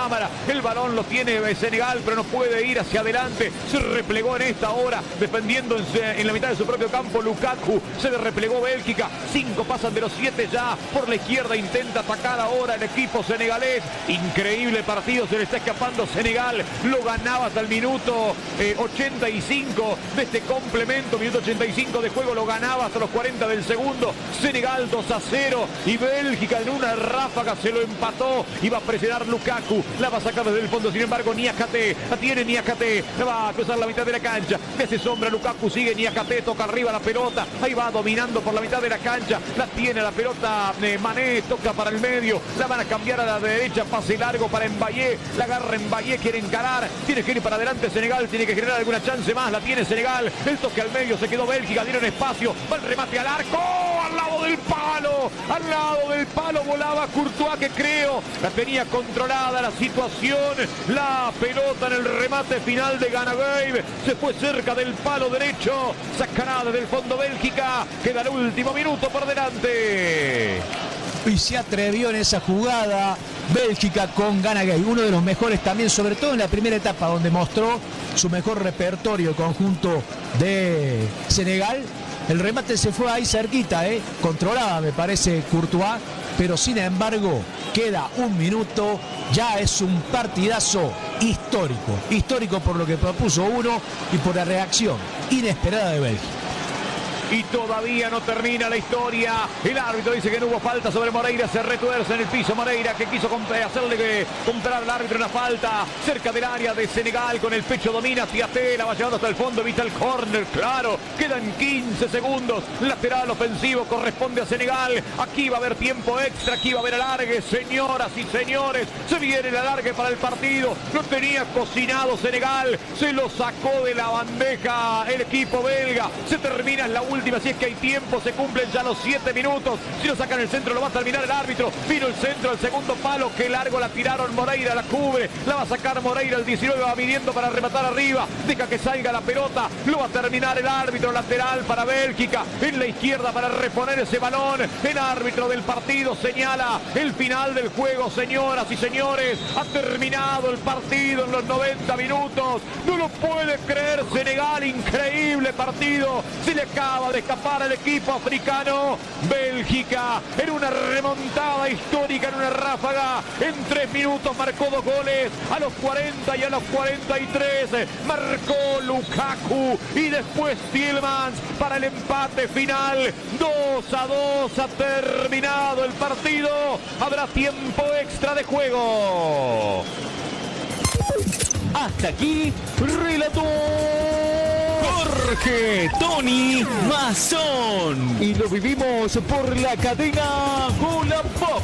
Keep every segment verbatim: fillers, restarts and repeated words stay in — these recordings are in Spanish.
cámara. El balón lo tiene Senegal, pero no puede ir hacia adelante. Se replegó en esta hora, defendiendo en, en la mitad de su propio campo Lukaku. Se le replegó Bélgica. Cinco pasan de los siete ya. Por la izquierda intenta atacar ahora el equipo senegalés. Increíble partido, se le está escapando Senegal. Lo ganaba hasta el minuto eh, ochenta y cinco de este complemento. Minuto ochenta y cinco de juego, lo ganaba hasta los cuarenta del segundo. Senegal dos a cero. Y Bélgica en una ráfaga se lo empató. Iba a presionar Lukaku. La va a sacar desde el fondo. Sin embargo, Niakate. La tiene Niakate. La va a cruzar la mitad de la cancha. Le hace sombra Lukaku. Sigue Niakate. Toca arriba la pelota. Ahí va dominando por la mitad de la cancha. La tiene la pelota eh, Mané. Toca para el medio. La van a cambiar a la derecha. Pase largo para Mbaye. La agarra Mbaye. Quiere encarar. Tiene que ir para adelante Senegal. Tiene que generar alguna chance más. La tiene Senegal. El toque al medio. Se quedó Bélgica. Dieron espacio. Va el remate al arco. Al lado del palo. Al lado del palo volaba Courtois, que creo la tenía controlada la situación. La pelota en el remate final de Ganagay. Se fue cerca del palo derecho. Sacará desde el fondo Bélgica. Queda el último minuto por delante. Y se atrevió en esa jugada Bélgica con Ganagay, uno de los mejores también, sobre todo en la primera etapa, donde mostró su mejor repertorio el conjunto de Senegal. El remate se fue ahí cerquita, ¿eh? Controlaba, me parece, Courtois, pero sin embargo queda un minuto. Ya es un partidazo histórico, histórico por lo que propuso uno y por la reacción inesperada de Bélgica. Y todavía no termina la historia. El árbitro dice que no hubo falta sobre Moreira. Se retuerce en el piso Moreira, que quiso hacerle comprar al árbitro una falta cerca del área de Senegal. Con el pecho domina Tiaté, la va llevando hasta el fondo, evita el córner, claro. Quedan quince segundos. Lateral ofensivo corresponde a Senegal. Aquí va a haber tiempo extra, aquí va a haber alargue. Señoras y señores, se viene el alargue para el partido. Lo tenía cocinado Senegal. Se lo sacó de la bandeja el equipo belga. Se termina en la última. Última, si es que hay tiempo, se cumplen ya los siete minutos. Si lo sacan el centro, lo va a terminar el árbitro. Vino el centro, el segundo palo, que largo la tiraron. Moreira la cubre, la va a sacar Moreira. El diecinueve va viniendo para rematar arriba. Deja que salga la pelota, lo va a terminar el árbitro. Lateral para Bélgica, en la izquierda para reponer ese balón. El árbitro del partido señala el final del juego, señoras y señores. Ha terminado el partido en los noventa minutos. No lo puede creer Senegal, increíble partido. Se le acaba de escapar el equipo africano. Bélgica en una remontada histórica, en una ráfaga, en tres minutos marcó dos goles. A los cuarenta y a los cuarenta y tres marcó Lukaku y después Tielemans para el empate final. Dos a dos ha terminado el partido. Habrá tiempo extra de juego. Hasta aquí relató Jorge Tony Mazón. Y lo vivimos por la cadena Gula Pop.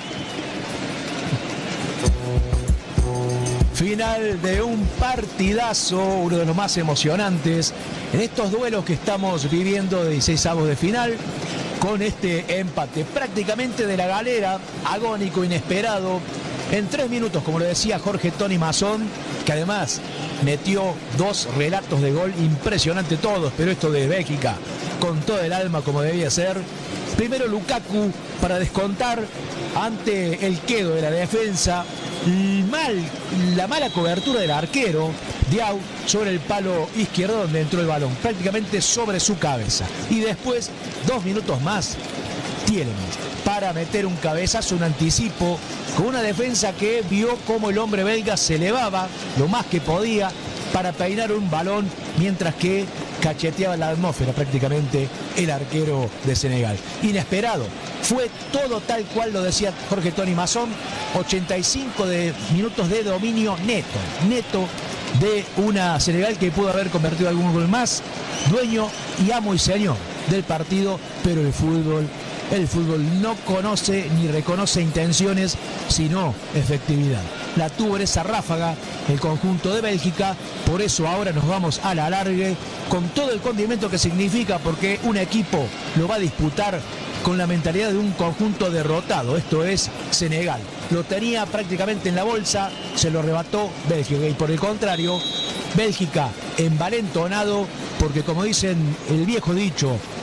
Final de un partidazo, uno de los más emocionantes en estos duelos que estamos viviendo de dieciseisavos de final, con este empate prácticamente de la galera, agónico, inesperado. En tres minutos, como lo decía Jorge Tony Mazón, que además metió dos relatos de gol impresionante todos, pero esto de Bélgica con todo el alma como debía ser. Primero Lukaku para descontar ante el quedo de la defensa, mal, la mala cobertura del arquero Diaw sobre el palo izquierdo donde entró el balón, prácticamente sobre su cabeza. Y después, dos minutos más, Tielemans para meter un cabezazo, un anticipo, con una defensa que vio cómo el hombre belga se elevaba lo más que podía para peinar un balón, mientras que cacheteaba la atmósfera prácticamente el arquero de Senegal. Inesperado, fue todo tal cual lo decía Jorge Tony Mazón. Ochenta y cinco de minutos de dominio neto, neto de una Senegal que pudo haber convertido algún gol más, dueño y amo y señor del partido, pero el fútbol El fútbol no conoce ni reconoce intenciones, sino efectividad. La tuvo en esa ráfaga el conjunto de Bélgica, por eso ahora nos vamos al alargue con todo el condimento que significa, porque un equipo lo va a disputar con la mentalidad de un conjunto derrotado, esto es Senegal. Lo tenía prácticamente en la bolsa, se lo arrebató Bélgica, y por el contrario, Bélgica envalentonado, porque como dicen el viejo dicho,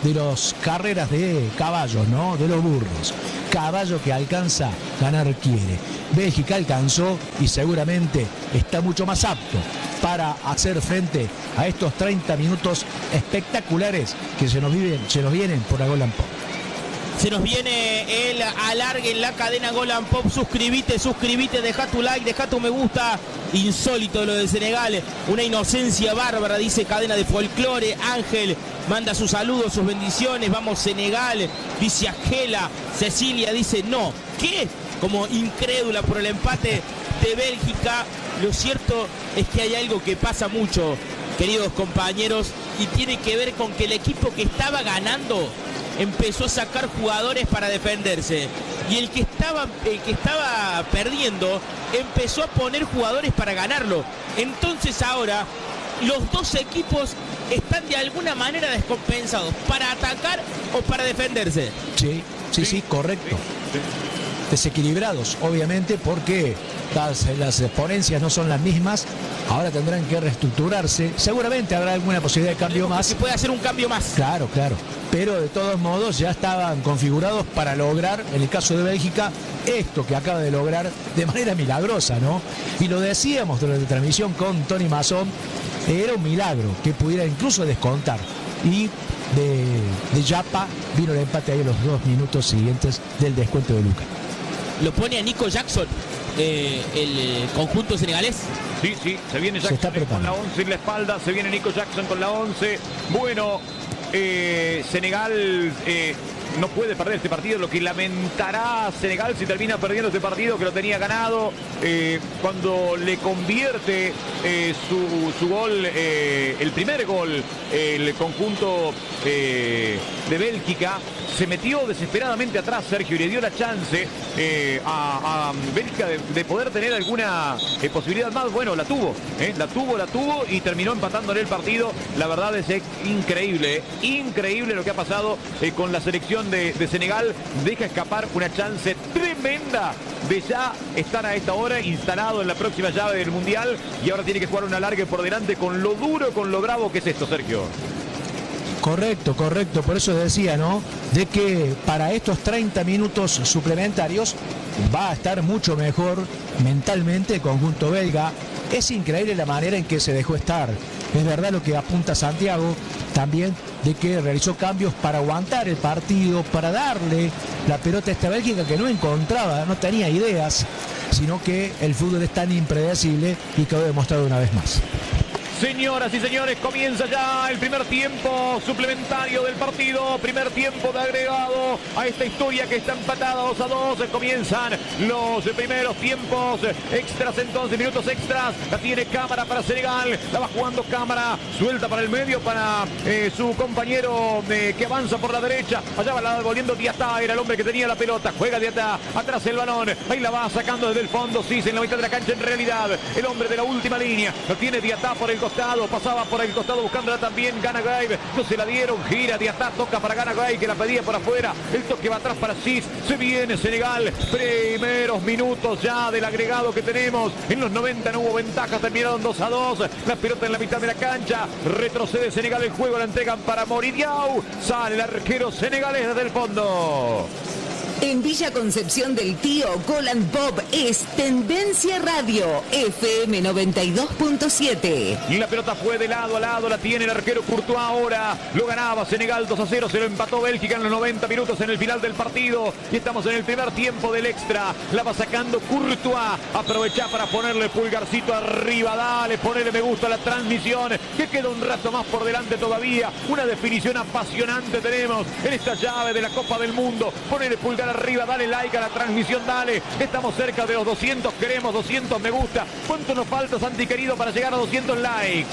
de las carreras de caballos, ¿no? De los burros. Caballo que alcanza, ganar quiere. Bélgica alcanzó y seguramente está mucho más apto para hacer frente a estos treinta minutos espectaculares que se nos, viven, se nos vienen por la Golan Pop. Se nos viene el alargue en la cadena Golan Pop. Suscribite, suscribite, deja tu like, deja tu me gusta. Insólito lo de Senegal, una inocencia bárbara, dice Cadena de Folclore. Ángel manda sus saludos, sus bendiciones. Vamos Senegal, dice Ángela. Cecilia dice no. ¿Qué? Como incrédula por el empate de Bélgica. Lo cierto es que hay algo que pasa mucho, queridos compañeros, y tiene que ver con que el equipo que estaba ganando empezó a sacar jugadores para defenderse, y el que estaba el que estaba perdiendo empezó a poner jugadores para ganarlo. Entonces ahora los dos equipos están de alguna manera descompensados, para atacar o para defenderse. Sí, sí, sí, correcto. Desequilibrados, obviamente, porque las, las ponencias no son las mismas. Ahora tendrán que reestructurarse. Seguramente habrá alguna posibilidad de cambio más. Se puede hacer un cambio más. Claro, claro. Pero de todos modos ya estaban configurados para lograr, en el caso de Bélgica, esto que acaba de lograr de manera milagrosa, ¿no? Y lo decíamos durante la transmisión con Tony Mazón, era un milagro que pudiera incluso descontar. Y de, de Yapa vino el empate ahí en los dos minutos siguientes del descuento de Luca. Lo pone a Nico Jackson, eh, el eh, conjunto senegalés. Sí, sí, se viene Jackson se está con la once en la espalda, se viene Nico Jackson con la once. Bueno, eh, Senegal eh, no puede perder este partido, lo que lamentará Senegal si termina perdiendo este partido, que lo tenía ganado, eh, cuando le convierte eh, su, su gol, eh, el primer gol, eh, el conjunto eh, de Bélgica. Se metió desesperadamente atrás Sergio y le dio la chance eh, a, a Bélgica de, de poder tener alguna eh, posibilidad más. Bueno, la tuvo, eh, la tuvo, la tuvo y terminó empatándole el partido. La verdad es eh, increíble, eh, increíble lo que ha pasado eh, con la selección de, de Senegal. Deja escapar una chance tremenda de ya estar a esta hora instalado en la próxima llave del Mundial, y ahora tiene que jugar una larga por delante con lo duro, con lo bravo que es esto, Sergio. Correcto, correcto, por eso decía, ¿no? De que para estos treinta minutos suplementarios va a estar mucho mejor mentalmente el conjunto belga. Es increíble la manera en que se dejó estar. Es verdad lo que apunta Santiago también, de que realizó cambios para aguantar el partido, para darle la pelota a esta Bélgica que no encontraba, no tenía ideas, sino que el fútbol es tan impredecible y quedó demostrado una vez más. Señoras y señores, comienza ya el primer tiempo suplementario del partido, primer tiempo de agregado a esta historia que está empatada dos a dos. Comienzan los primeros tiempos extras, entonces minutos extras. La tiene Cámara para Senegal, la va jugando Cámara, suelta para el medio para eh, su compañero eh, que avanza por la derecha. Allá va la, volviendo Diatá, era el hombre que tenía la pelota, juega Diatá, atrás el balón, ahí la va sacando desde el fondo, sí, en la mitad de la cancha en realidad, el hombre de la última línea, lo tiene Diatá por el costado. Pasaba por el costado buscándola también Gana Gueye, no se la dieron, gira Diatá, toca para Gana Gueye que la pedía por afuera, el toque va atrás para Cis, se viene Senegal, primeros minutos ya del agregado que tenemos, en los noventa no hubo ventaja, terminaron dos a dos, la pelota en la mitad de la cancha, retrocede Senegal el juego, la entregan para Moridiao, sale el arquero senegalés desde el fondo. En Villa Concepción del Tío, Golan Pop es Tendencia Radio, F M noventa y dos punto siete. Y la pelota fue de lado a lado, la tiene el arquero Courtois ahora. Lo ganaba Senegal dos a cero, se lo empató Bélgica en los noventa minutos en el final del partido. Y estamos en el primer tiempo del extra. La va sacando Courtois. Aprovecha para ponerle pulgarcito arriba, dale, ponerle me gusta a la transmisión, que queda un rato más por delante todavía. Una definición apasionante tenemos en esta llave de la Copa del Mundo. Ponerle pulgar arriba, dale like a la transmisión, dale. Estamos cerca de los doscientos, queremos doscientos me gusta. ¿Cuánto nos falta, Santi querido, para llegar a doscientos likes?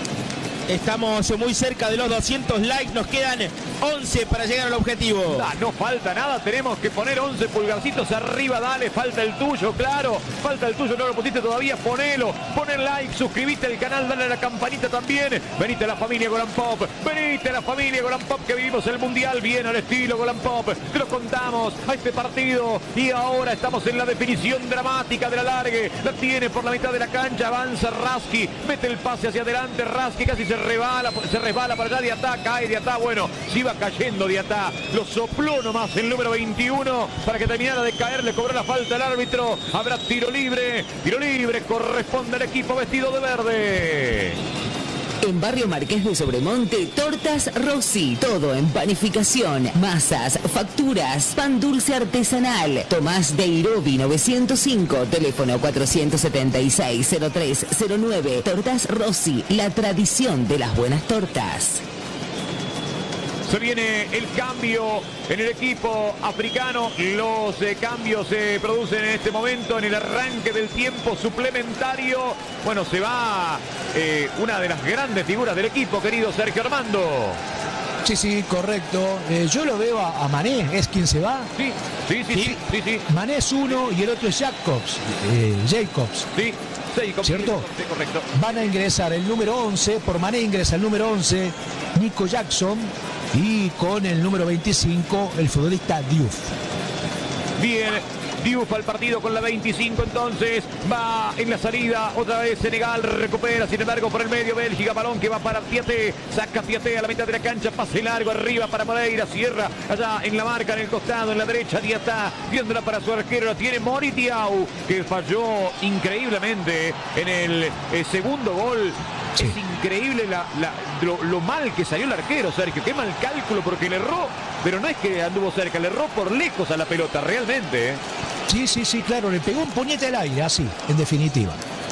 Estamos muy cerca de los doscientos likes, nos quedan once para llegar al objetivo. Ah, no falta nada, tenemos que poner once pulgarcitos arriba, dale, falta el tuyo, claro, falta el tuyo, no lo pusiste todavía, ponelo, pon el like, suscribite al canal, dale a la campanita también, venite a la familia Golan Pop, venite a la familia Golan Pop que vivimos el Mundial bien al estilo Golan Pop, te lo contamos a este partido y ahora estamos en la definición dramática de la largue, la tiene por la mitad de la cancha, avanza Raski, mete el pase hacia adelante, Raski casi se resbala, se resbala para allá, Diatá, cae Diatá, bueno, si va iba cayendo Diatá, lo sopló nomás el número veintiuno para que terminara de caer, le cobró la falta al árbitro. Habrá tiro libre, tiro libre, corresponde al equipo vestido de verde. En Barrio Marqués de Sobremonte, Tortas Rossi. Todo en panificación, masas, facturas, pan dulce artesanal. Tomás de Irobi novecientos cinco, teléfono cuatrocientos setenta y seis, cero tres cero nueve. Tortas Rossi, la tradición de las buenas tortas. Se viene el cambio en el equipo africano. Los eh, cambios se producen en este momento en el arranque del tiempo suplementario. Bueno, se va eh, una de las grandes figuras del equipo, querido Sergio Armando. Sí, sí, correcto. Eh, yo lo veo a, a Mané, ¿es quien se va? Sí, sí, sí, sí, sí, sí, sí. Mané es uno y el otro es Jacobs. Eh, Jacobs. Sí. Jacobs, ¿cierto? Sí, correcto. Van a ingresar el número once, por Mané ingresa el número once, Nico Jackson, y con el número veinticinco, el futbolista Diouf. Bien, Diouf al partido con la veinticinco, entonces va en la salida, otra vez Senegal recupera, sin embargo por el medio Bélgica, balón que va para Piaté, saca Piaté a la mitad de la cancha, pase largo arriba para Moreira, cierra allá en la marca, en el costado, en la derecha, Diatá, viéndola para su arquero, la tiene Mori Diaw, que falló increíblemente en el eh, segundo gol. Sí. Es increíble la, la, lo, lo mal que salió el arquero, Sergio. Qué mal cálculo, porque le erró, pero no es que anduvo cerca, le erró por lejos a la pelota, realmente. ¿eh? Sí, sí, sí, claro, le pegó un puñete al aire, así, en definitiva.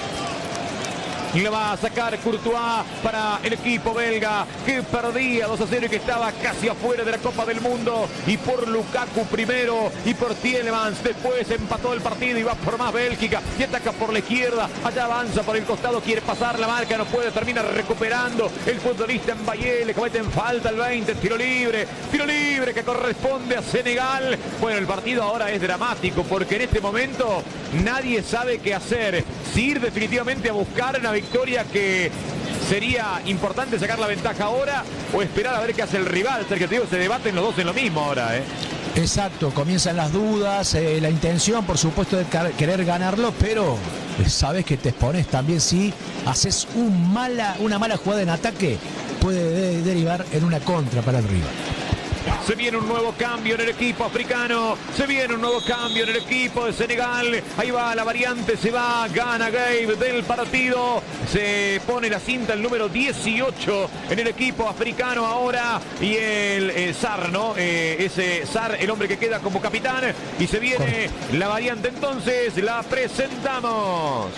Y le va a sacar Courtois para el equipo belga, que perdía dos a cero y que estaba casi afuera de la Copa del Mundo. Y por Lukaku primero y por Tielemans después empató el partido y va por más Bélgica. Y ataca por la izquierda, allá avanza por el costado, quiere pasar la marca, no puede, termina recuperando el futbolista Mbaye, le cometen falta el veinte, tiro libre, tiro libre que corresponde a Senegal. Bueno, el partido ahora es dramático porque en este momento nadie sabe qué hacer, si ir definitivamente a buscar una victoria que sería importante sacar la ventaja ahora o esperar a ver qué hace el rival. Sergio, te digo, se debaten los dos en lo mismo ahora, ¿eh? Exacto, comienzan las dudas, eh, la intención por supuesto de querer ganarlo, pero sabes que te expones también si haces un mala, una mala jugada en ataque, puede de derivar en una contra para el rival. Se viene un nuevo cambio en el equipo africano. Se viene un nuevo cambio en el equipo de Senegal. Ahí va la variante, se va Gana Gueye del partido. Se pone la cinta el número dieciocho en el equipo africano ahora. Y el, el Sarr, ¿no? Eh, ese Sarr, el hombre que queda como capitán. Y se viene la variante, entonces la presentamos.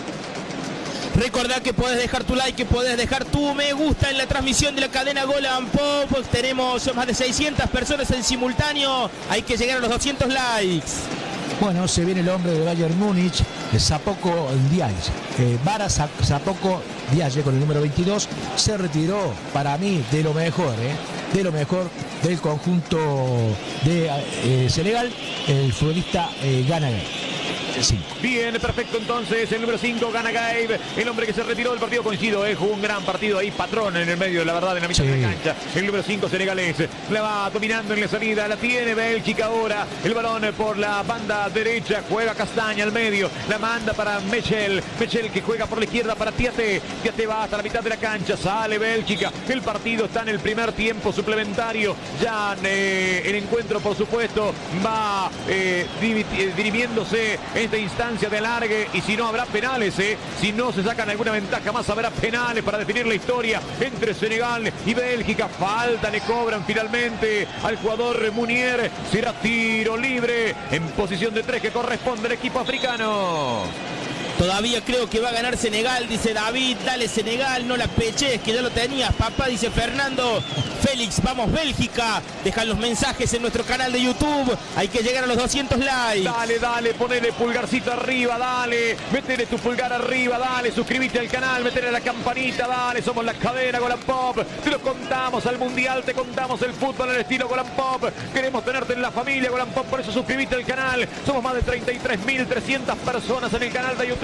Recordá que podés dejar tu like, que podés dejar tu me gusta en la transmisión de la cadena Gol and Pop. Tenemos más de seiscientas personas en simultáneo. Hay que llegar a los doscientos likes. Bueno, se viene el hombre de Bayern Múnich, Sapoko Diaye. Eh, Vara Sapoko Diaye con el número veintidós se retiró para mí de lo mejor, eh, de lo mejor del conjunto de eh, Senegal, el futbolista eh, Gana Gueye. cinco. Bien, perfecto, entonces el número cinco, Gana Gueye, el hombre que se retiró del partido, coincido, eh, jugó un gran partido ahí, patrón en el medio, la verdad, en la mitad sí. de la cancha. El número cinco senegalés la va dominando en la salida, la tiene Bélgica ahora, el balón por la banda derecha, juega Castaña al medio, la manda para Mechel, Mechel que juega por la izquierda para Piaté, Piaté va hasta la mitad de la cancha, sale Bélgica, el partido está en el primer tiempo suplementario, ya eh, el encuentro por supuesto va eh, dirimiéndose en esta instancia de alargue y si no habrá penales, eh. si no se sacan alguna ventaja más habrá penales para definir la historia entre Senegal y Bélgica. Falta le cobran finalmente al jugador Munier, será tiro libre en posición de tres que corresponde al equipo africano. Todavía creo que va a ganar Senegal, dice David. Dale Senegal, no la peches, que ya lo tenías, papá, dice Fernando. Félix, vamos Bélgica. Dejan los mensajes en nuestro canal de YouTube. Hay que llegar a los doscientos likes. Dale, dale, ponele pulgarcito arriba, dale. Métele tu pulgar arriba, dale. Suscríbete al canal, métele la campanita, dale. Somos la cadena Gol and Pop. Te lo contamos al mundial, te contamos el fútbol en el estilo Gol and Pop. Queremos tenerte en la familia Gol and Pop, por eso suscríbete al canal. Somos más de treinta y tres mil trescientas personas en el canal de YouTube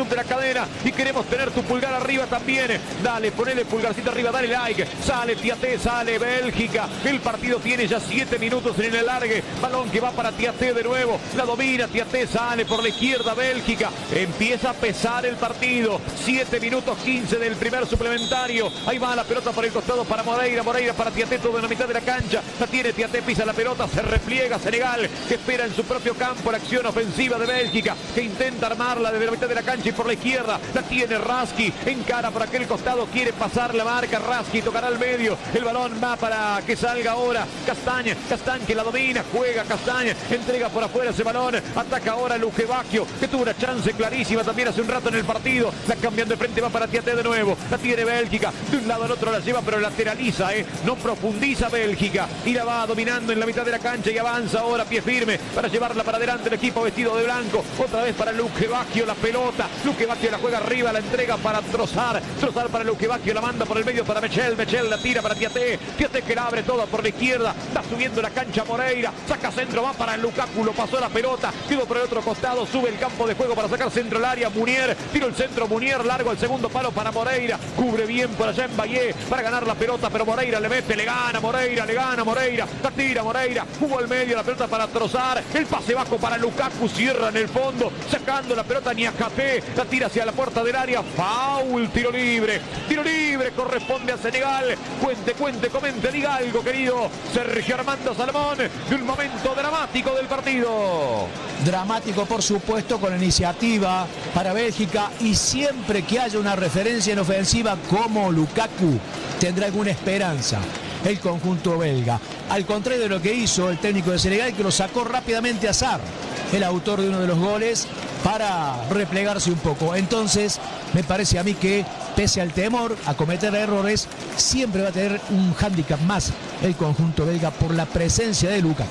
de la cadena y queremos tener tu pulgar arriba también. Dale, ponele pulgarcito arriba, dale like. Sale Tiaté, sale Bélgica. El partido tiene ya siete minutos en el alargue. Balón que va para Tiaté de nuevo. La domina Tiaté, sale por la izquierda Bélgica. Empieza a pesar el partido. siete minutos quince del primer suplementario. Ahí va la pelota por el costado para Moreira. Moreira para Tiaté, todo en la mitad de la cancha. La tiene Tiaté, pisa la pelota, se repliega Senegal, que espera en su propio campo la acción ofensiva de Bélgica, que intenta armarla desde la mitad de la cancha y por la izquierda. La tiene Raski, encara por aquel costado, quiere pasar la marca Raski, tocará al medio. El balón va para que salga ahora Castaña. Castaña que la domina, juega Castaña, entrega por afuera ese balón. Ataca ahora Luque Bacchio, que tuvo una chance clarísima también hace un rato en el partido. La cambian de frente, va para Tiaté de nuevo. La tiene Bélgica, de un lado al otro la lleva, pero lateraliza, ¿eh? No profundiza Bélgica y la va dominando en la mitad de la cancha y avanza ahora pie firme para llevarla para adelante el equipo vestido de blanco. Otra vez para Luque Bacchio la pelota. Luque Bacchio la juega arriba, la entrega para Trossard. Trossard para Luque Bacchio, la manda por el medio para Mechel. Mechel la tira para Tiaté. Tiaté que la abre toda por la izquierda. Va subiendo la cancha Moreira. Saca centro, va para Lukaku. Lo pasó la pelota. Quedó por el otro costado. Sube el campo de juego para sacar centro al área. Munier. Tiro el centro. Munier largo al segundo palo para Moreira. Cubre bien por allá en Valle para ganar la pelota. Pero Moreira le mete, le gana Moreira, le gana Moreira. La tira Moreira. Jugó al medio la pelota para Trossard. El pase bajo para Lukaku. Cierra en el fondo. Sacando la pelota Niakhaté. La tira hacia la puerta del área. Foul. Tiro libre. Tiro libre. Corresponde a Senegal. Cuente, cuente, comente, diga algo, querido Sergio Armando Salomón, de un momento dramático del partido. Dramático, por supuesto, con iniciativa para Bélgica, y siempre que haya una referencia en ofensiva como Lukaku, tendrá alguna esperanza el conjunto belga. Al contrario de lo que hizo el técnico de Senegal, que lo sacó rápidamente a Sarr, el autor de uno de los goles, para replegarse un poco. Entonces, me parece a mí que, pese al temor a cometer errores, siempre va a tener un hándicap más el conjunto belga por la presencia de Lukaku.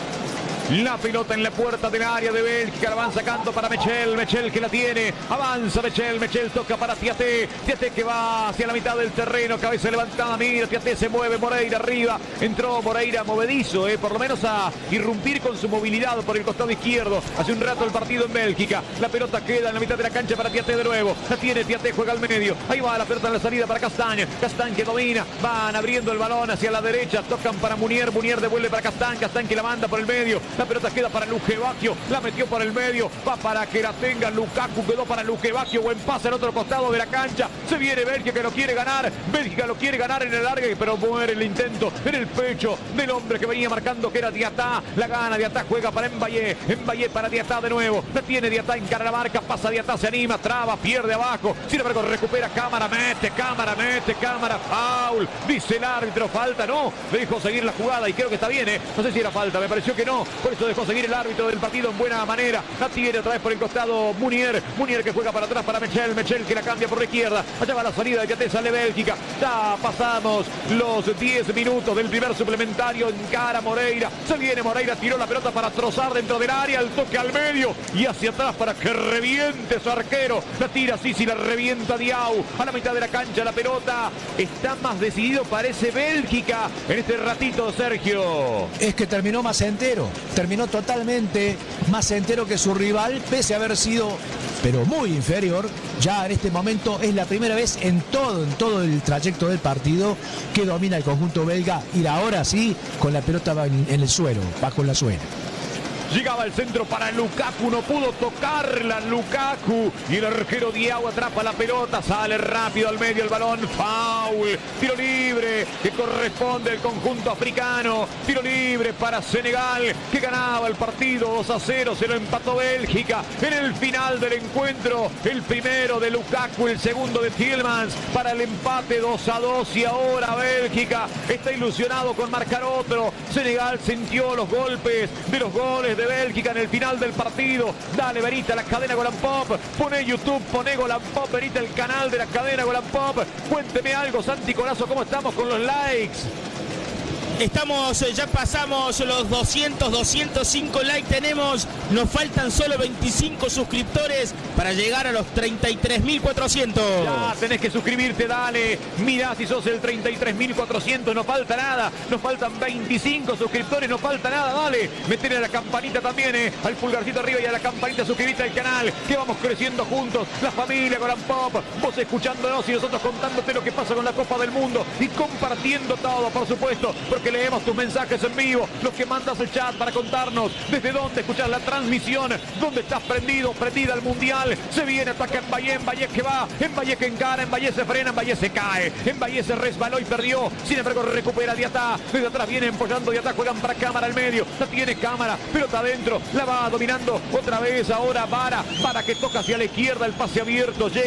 La pelota en la puerta del área de Bélgica, la van sacando para Mechel, Mechel que la tiene, avanza Mechel, Mechel toca para Tiaté, Tiaté que va hacia la mitad del terreno, cabeza levantada, mira, Tiaté se mueve, Moreira arriba, entró Moreira movedizo, eh, por lo menos a irrumpir con su movilidad por el costado izquierdo. Hace un rato el partido en Bélgica, la pelota queda en la mitad de la cancha para Tiaté de nuevo, la tiene Tiaté, juega al medio, ahí va la pelota en la salida para Castaña, Castaña que domina, van abriendo el balón hacia la derecha, tocan para Munier, Munier devuelve para Castaña, Castaña que la manda por el medio. La pelota queda para Luque Bacchio, la metió por el medio, va para que la tenga Lukaku, quedó para Luque Bacchio, buen pase al otro costado de la cancha, se viene Bélgica que lo quiere ganar, Bélgica lo quiere ganar en el largue, pero muere el intento en el pecho del hombre que venía marcando, que era Diatá, la gana Diatá, juega para Mbaye, Mbaye para Diatá de nuevo, la tiene Diatá, encara la marca, pasa Diatá, se anima, traba, pierde abajo, sin embargo recupera Cámara, mete Cámara, mete Cámara, foul, dice el árbitro, falta, no, dejó seguir la jugada y creo que está bien, ¿eh? No sé si era falta, me pareció que no, por eso dejó seguir el árbitro del partido en buena manera. La tiene otra vez por el costado Munier. Munier que juega para atrás para Mechel. Mechel que la cambia por la izquierda. Allá va la salida de Tiaté, sale Bélgica. Ya pasamos los diez minutos del primer suplementario. Encara Moreira. Se viene Moreira. Tiró la pelota para Trossard dentro del área. El toque al medio y hacia atrás para que reviente su arquero. La tira Sisi, la revienta Diaw. A la mitad de la cancha la pelota. Está más decidido, parece Bélgica en este ratito, Sergio. Es que terminó más entero. Terminó totalmente más entero que su rival, pese a haber sido, pero muy inferior. Ya en este momento es la primera vez en todo, en todo el trayecto del partido que domina el conjunto belga, y ahora sí, con la pelota en, en el suelo, bajo la suela. Llegaba el centro para Lukaku, no pudo tocarla Lukaku y el arquero Diaw atrapa la pelota, sale rápido al medio el balón, foul, tiro libre que corresponde al conjunto africano, tiro libre para Senegal que ganaba el partido dos a cero, se lo empató Bélgica en el final del encuentro, el primero de Lukaku, el segundo de Tielemans para el empate dos a dos, y ahora Bélgica está ilusionado con marcar otro. Senegal sintió los golpes de los goles de Bélgica en el final del partido. Dale, Verita, la cadena Golan Pop. Pone YouTube, pone Golan Pop, Verita, el canal de la cadena Golan Pop. Cuénteme algo, Santi Corazo, ¿cómo estamos con los likes? Estamos, ya pasamos los doscientos, doscientos cinco likes tenemos, nos faltan solo veinticinco suscriptores para llegar a los treinta y tres mil cuatrocientos. Ya tenés que suscribirte, dale, mirá si sos el treinta y tres mil cuatrocientos, no falta nada, nos faltan veinticinco suscriptores, no falta nada, dale, metele a la campanita también, eh, al pulgarcito arriba y a la campanita, suscribite al canal, que vamos creciendo juntos, la familia Golan Pop, vos escuchándonos y nosotros contándote lo que pasa con la Copa del Mundo y compartiendo todo, por supuesto, porque leemos tus mensajes en vivo, los que mandas el chat para contarnos desde dónde escuchás la transmisión, dónde estás prendido, prendida al Mundial. Se viene, ataca en Valle, en Valle que va, en Valle que encara, en Valle se frena, en Valle se cae, en Valle se resbaló y perdió, sin embargo recupera Diatá, desde atrás viene empollando Diatá, juegan para Cámara al medio, la tiene Cámara, pelota adentro, la va dominando otra vez ahora Vara, Vara que toca hacia la izquierda, el pase abierto, llega